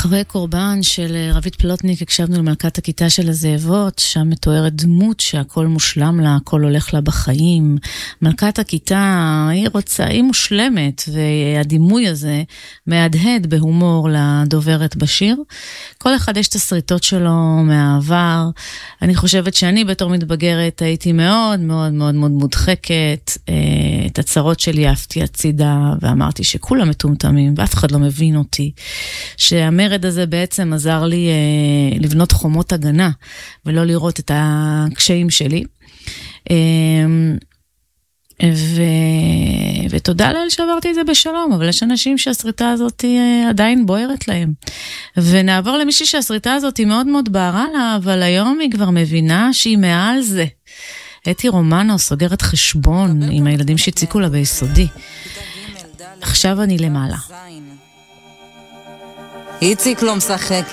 אחרי קורבן של רבית פלוטניק הקשבנו למלכת הכיתה של הזאבות, שם מתוארת דמות שהכל מושלם לה, הכל הולך לה בחיים. מלכת הכיתה היא מושלמת, והדימוי הזה מהדהד בהומור לדוברת בשיר. כל אחד יש את הסריטות שלו מהעבר. אני חושבת שאני בתור מתבגרת הייתי מאוד מאוד מאוד מאוד מודחקת. את הצרות שלי אהבתי הצידה ואמרתי שכולם מטומטמים ואף אחד לא מבין אותי. שהמרד הזה בעצם עזר לי לבנות חומות הגנה ולא לראות את הקשיים שלי. ותודה לאל שעברתי את זה בשלום, אבל יש אנשים שהסריטה הזאת עדיין בוערת להם. ונעבור למישהי שהסריטה הזאת היא מאוד מאוד בערה לה, אבל היום היא כבר מבינה שהיא מעל זה. אתי רומנו סוגרת חשבון עם הילדים שהציקו לה ביסודי. עכשיו אני למעלה. איציק לא משחק